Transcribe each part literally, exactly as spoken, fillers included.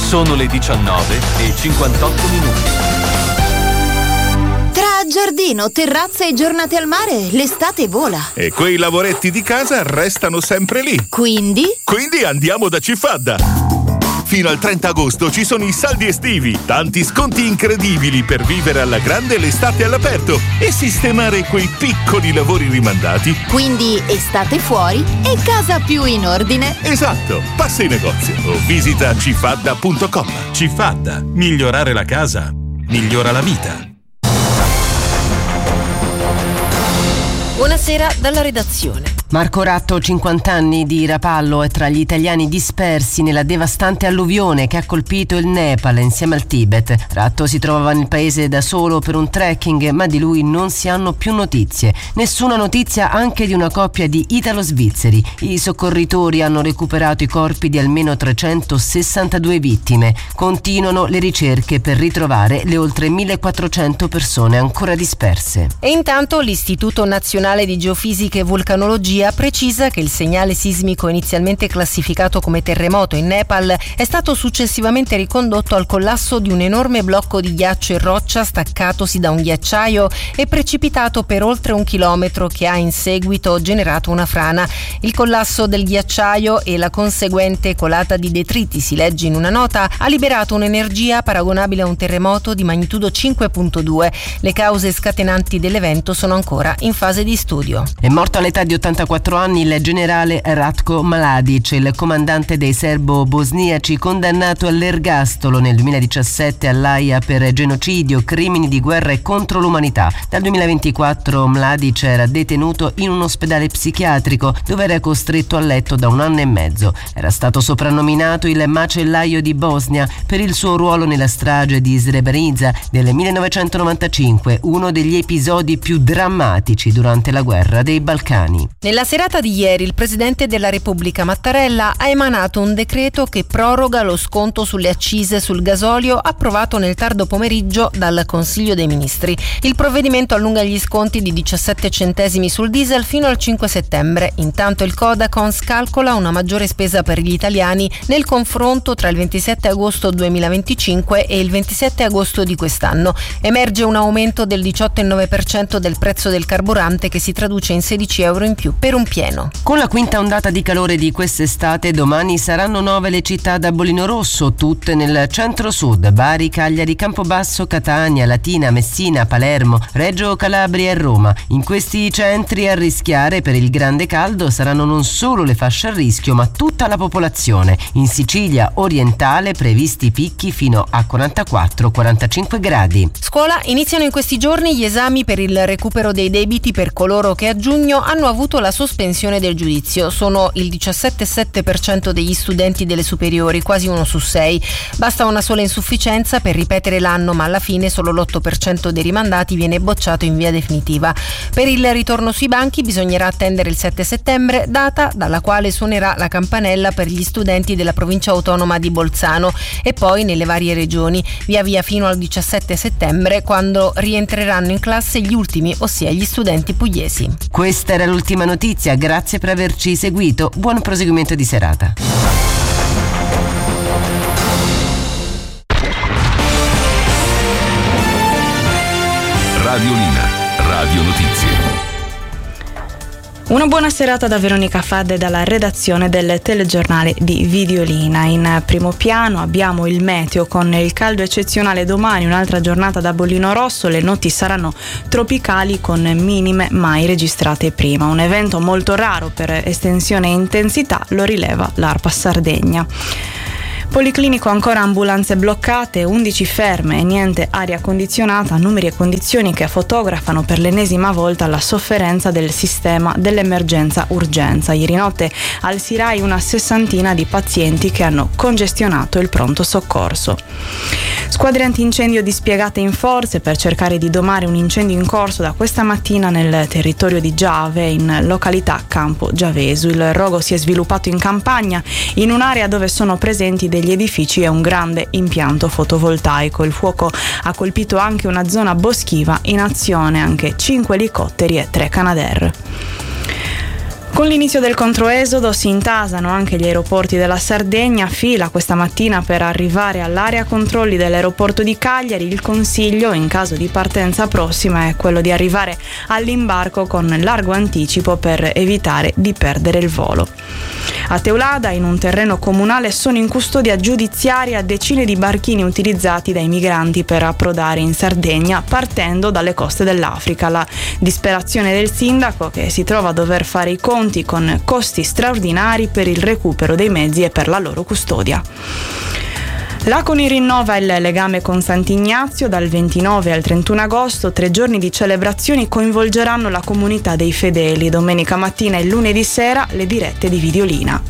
Sono le diciannove e cinquantotto minuti. Tra giardino, terrazza e giornate al mare, l'estate vola. E quei lavoretti di casa restano sempre lì. Quindi? Quindi andiamo da Cifadda. Fino al trenta agosto ci sono i saldi estivi, tanti sconti incredibili per vivere alla grande l'estate all'aperto e sistemare quei piccoli lavori rimandati. Quindi estate fuori e casa più in ordine. Esatto, passa in negozio o visita cifadda punto com. Cifadda, migliorare la casa, migliora la vita. Buonasera dalla redazione. Marco Ratto, cinquanta anni, di Rapallo, è tra gli italiani dispersi nella devastante alluvione che ha colpito il Nepal insieme al Tibet. Ratto si trovava nel paese da solo per un trekking, ma di lui non si hanno più notizie. Nessuna notizia anche di una coppia di italo-svizzeri. I soccorritori hanno recuperato i corpi di almeno trecentosessantadue vittime. Continuano le ricerche per ritrovare le oltre millequattrocento persone ancora disperse. E intanto l'Istituto Nazionale di Geofisica e Vulcanologia precisa che il segnale sismico inizialmente classificato come terremoto in Nepal è stato successivamente ricondotto al collasso di un enorme blocco di ghiaccio e roccia staccatosi da un ghiacciaio e precipitato per oltre un chilometro, che ha in seguito generato una frana. Il collasso del ghiacciaio e la conseguente colata di detriti, si legge in una nota, ha liberato un'energia paragonabile a un terremoto di magnitudo cinque virgola due. Le cause scatenanti dell'evento sono ancora in fase di studio. È morto all'età di ottantaquattro anni il generale Ratko Mladic, il comandante dei serbo-bosniaci condannato all'ergastolo nel duemiladiciassette all'Aia per genocidio, crimini di guerra e contro l'umanità. Dal duemilaventiquattro Mladic era detenuto in un ospedale psichiatrico dove era costretto a letto da un anno e mezzo. Era stato soprannominato il macellaio di Bosnia per il suo ruolo nella strage di Srebrenica del millenovecentonovantacinque, uno degli episodi più drammatici durante la guerra dei Balcani. Nella serata di ieri il Presidente della Repubblica Mattarella ha emanato un decreto che proroga lo sconto sulle accise sul gasolio approvato nel tardo pomeriggio dal Consiglio dei Ministri. Il provvedimento allunga gli sconti di diciassette centesimi sul diesel fino al cinque settembre. Intanto il Codacons calcola una maggiore spesa per gli italiani nel confronto tra il ventisette agosto duemilaventicinque e il ventisette agosto di quest'anno. Emerge un aumento del diciotto virgola nove per cento del prezzo del carburante, che si traduce in sedici euro in più per un pieno. Con la quinta ondata di calore di quest'estate, domani saranno nove le città da bollino rosso, tutte nel centro-sud: Bari, Cagliari, Campobasso, Catania, Latina, Messina, Palermo, Reggio Calabria e Roma. In questi centri a rischiare per il grande caldo saranno non solo le fasce a rischio, ma tutta la popolazione. In Sicilia orientale previsti picchi fino a quarantaquattro quarantacinque gradi. Scuola, iniziano in questi giorni gli esami per il recupero dei debiti per coloro che a giugno hanno avuto la sospensione del giudizio. Sono il diciassette virgola sette per cento degli studenti delle superiori, quasi uno su sei. Basta una sola insufficienza per ripetere l'anno, ma alla fine solo l'otto per cento dei rimandati viene bocciato in via definitiva. Per il ritorno sui banchi bisognerà attendere il sette settembre, data dalla quale suonerà la campanella per gli studenti della provincia autonoma di Bolzano e poi nelle varie regioni, via via fino al diciassette settembre, quando rientreranno in classe gli ultimi, ossia gli studenti pugliesi. Questa era l'ultima notizia, grazie per averci seguito, buon proseguimento di serata. Radiolina, Radio Notizie. Una buona serata da Veronica Fadde dalla redazione del telegiornale di Videolina. In primo piano abbiamo il meteo con il caldo eccezionale domani, un'altra giornata da bollino rosso, le notti saranno tropicali con minime mai registrate prima. Un evento molto raro per estensione e intensità, lo rileva l'ARPA Sardegna. Policlinico ancora ambulanze bloccate, undici ferme e niente aria condizionata, numeri e condizioni che fotografano per l'ennesima volta la sofferenza del sistema dell'emergenza urgenza. Ieri notte al Sirai una sessantina di pazienti che hanno congestionato il pronto soccorso. Squadre antincendio dispiegate in forze per cercare di domare un incendio in corso da questa mattina nel territorio di Giave, in località Campo Giavesu. Il rogo si è sviluppato in campagna, in un'area dove sono presenti degli edifici e un grande impianto fotovoltaico. Il fuoco ha colpito anche una zona boschiva, in azione anche cinque elicotteri e tre Canadair. Con l'inizio del controesodo si intasano anche gli aeroporti della Sardegna. Fila questa mattina per arrivare all'area controlli dell'aeroporto di Cagliari. Il consiglio in caso di partenza prossima è quello di arrivare all'imbarco con largo anticipo per evitare di perdere il volo. A Teulada, in un terreno comunale, sono in custodia giudiziaria decine di barchini utilizzati dai migranti per approdare in Sardegna partendo dalle coste dell'Africa. La disperazione del sindaco, che si trova a dover fare i conti con costi straordinari per il recupero dei mezzi e per la loro custodia. L'Aconi rinnova il legame con Sant'Ignazio. Dal ventinove al trentuno agosto, tre giorni di celebrazioni coinvolgeranno la comunità dei fedeli. Domenica mattina e lunedì sera le dirette di Videolina.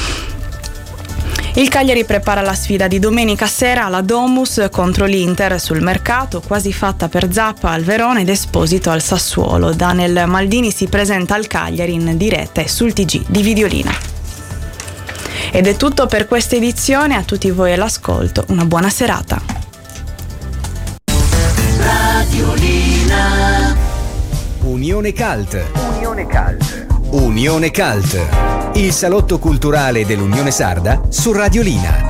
Il Cagliari prepara la sfida di domenica sera alla Domus contro l'Inter sul mercato, quasi fatta per Zappa al Verona ed Esposito al Sassuolo. Daniel Maldini si presenta al Cagliari in diretta e sul T G di Videolina. Ed è tutto per questa edizione, a tutti voi all'ascolto, una buona serata. Radiolina. Unione Cult. Unione Cult. Unione Cult. Il salotto culturale dell'Unione Sarda su Radiolina.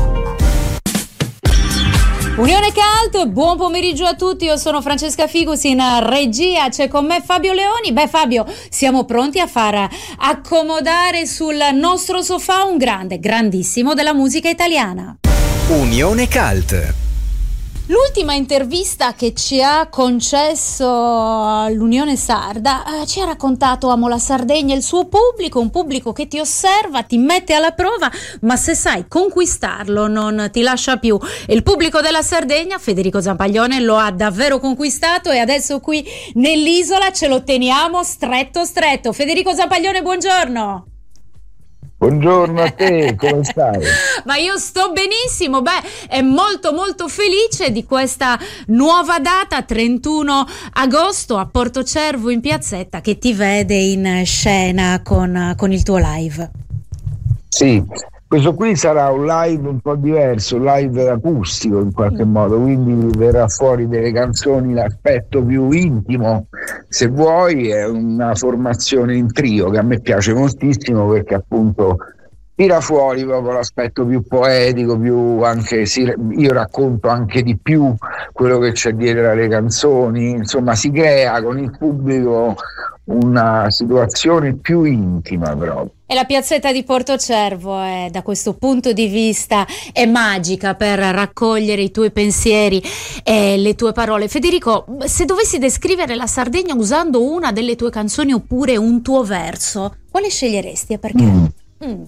Unione Cult, buon pomeriggio a tutti, io sono Francesca Figus, in regia c'è con me Fabio Leoni. Beh Fabio, siamo pronti a far accomodare sul nostro sofà un grande, grandissimo della musica italiana. Unione Cult. L'ultima intervista che ci ha concesso l'Unione Sarda eh, ci ha raccontato Amo la Sardegna e il suo pubblico, un pubblico che ti osserva, ti mette alla prova, ma se sai conquistarlo non ti lascia più. E il pubblico della Sardegna, Federico Zampaglione, lo ha davvero conquistato e adesso qui nell'isola ce lo teniamo stretto stretto. Federico Zampaglione, buongiorno. Buongiorno a te, come stai? Ma io sto benissimo, beh, è molto molto felice di questa nuova data, trentuno agosto a Portocervo in Piazzetta, che ti vede in scena con, con il tuo live. Sì, questo qui sarà un live un po' diverso, un live acustico in qualche modo, quindi verrà fuori delle canzoni l'aspetto più intimo, se vuoi. È una formazione in trio che a me piace moltissimo perché appunto tira fuori proprio l'aspetto più poetico, più anche si, io racconto anche di più quello che c'è dietro alle canzoni, insomma si crea con il pubblico una situazione più intima proprio. E la piazzetta di Portocervo è, da questo punto di vista, è magica per raccogliere i tuoi pensieri e le tue parole. Federico, se dovessi descrivere la Sardegna usando una delle tue canzoni oppure un tuo verso, quale sceglieresti e perché? Mm. Mm.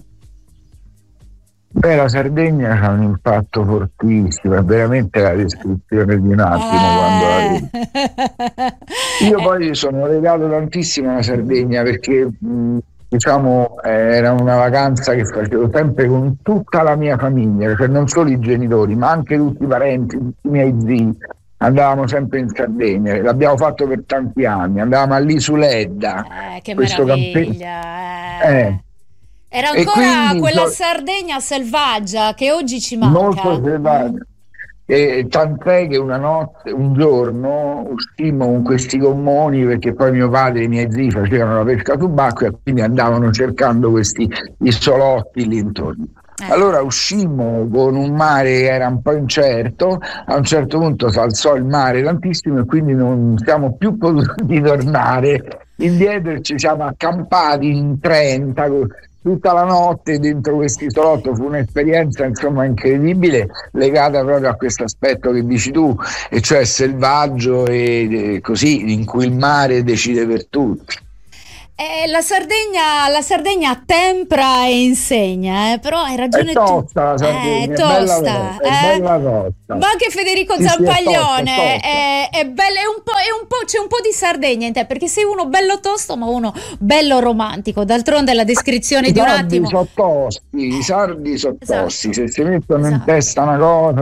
Beh, la Sardegna ha un impatto fortissimo, è veramente la descrizione di un attimo eh. quando la vedo. Io poi sono legato tantissimo alla Sardegna perché mh, diciamo era una vacanza che facevo sempre con tutta la mia famiglia, cioè non solo i genitori ma anche tutti i parenti, tutti i miei zii. Andavamo sempre in Sardegna, l'abbiamo fatto per tanti anni, andavamo all'Isoledda. Eh, che meraviglia! Campe- eh. Eh. Era ancora quella so, Sardegna selvaggia che oggi ci manca. Molto selvaggia. E tant'è che una notte, un giorno, uscimmo con questi gommoni perché poi mio padre e i miei zii facevano la pesca subacquea e quindi andavano cercando questi isolotti lì intorno. Eh. Allora uscimmo con un mare che era un po' incerto, a un certo punto si alzò il mare tantissimo e quindi non siamo più potuti tornare indietro e ci siamo accampati in trenta tutta la notte dentro questo isolotto. Fu un'esperienza insomma incredibile, legata proprio a questo aspetto che dici tu, e cioè selvaggio e, e così, in cui il mare decide per tutti. Eh, la Sardegna, la Sardegna tempra e insegna, eh, però hai ragione tu. È tosta la Sardegna, eh, tosta, è bella, è bella tosta. Ma anche Federico sì, Zampaglione, sì, è, tosta, è, è, è bello, è un po', è un po', c'è un po' di Sardegna in te, perché sei uno bello tosto, ma uno bello romantico. D'altronde la descrizione I di un attimo. I sardi sono tosti, i sardi sono esatto. tosti, se si mettono esatto. in testa una cosa